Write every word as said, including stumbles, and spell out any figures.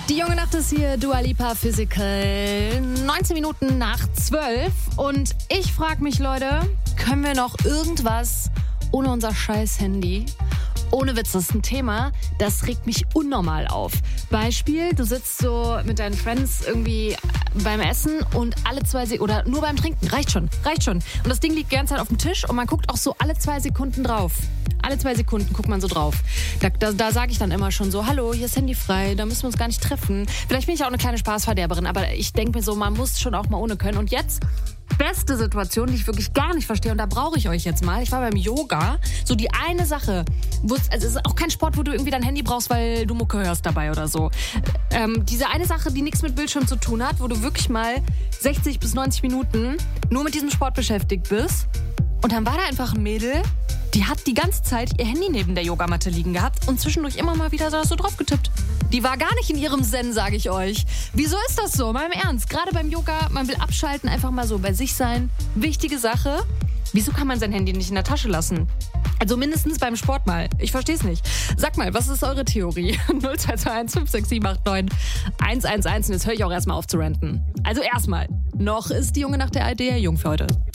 Die junge Nacht ist hier, Dua Lipa, Physical, neunzehn Minuten nach zwölf. Und ich frage mich, Leute, können wir noch irgendwas ohne unser scheiß Handy? Ohne Witz, das ist ein Thema, das regt mich unnormal auf. Beispiel, du sitzt so mit deinen Friends irgendwie beim Essen und alle zwei Sekunden, oder nur beim Trinken, reicht schon, reicht schon. Und das Ding liegt die ganze Zeit auf dem Tisch und man guckt auch so alle zwei Sekunden drauf. Alle zwei Sekunden guckt man so drauf. Da, da, da sage ich dann immer schon so, hallo, hier ist Handy frei, da müssen wir uns gar nicht treffen. Vielleicht bin ich auch eine kleine Spaßverderberin, aber ich denke mir so, man muss schon auch mal ohne können. Und jetzt, beste Situation, die ich wirklich gar nicht verstehe, und da brauche ich euch jetzt mal. Ich war beim Yoga, so die eine Sache, wo es, also es ist auch kein Sport, wo du irgendwie dein Handy brauchst, weil du Mucke hörst dabei oder so. Ähm, diese eine Sache, die nichts mit Bildschirm zu tun hat, wo du wirklich mal sechzig bis neunzig Minuten nur mit diesem Sport beschäftigt bist. Und dann war da einfach ein Mädel, die hat die ganze Zeit ihr Handy neben der Yogamatte liegen gehabt und zwischendurch immer mal wieder so drauf getippt. Die war gar nicht in ihrem Zen, sage ich euch. Wieso ist das so? Mal im Ernst. Gerade beim Yoga, man will abschalten, einfach mal so bei sich sein. Wichtige Sache. Wieso kann man sein Handy nicht in der Tasche lassen? Also mindestens beim Sport mal. Ich verstehe es nicht. Sag mal, was ist eure Theorie? null zwei zwei eins fünf sechs sieben acht neun eins eins eins. Und jetzt höre ich auch erstmal auf zu ranten. Also erstmal, noch ist die junge Nacht der Idee jung für heute.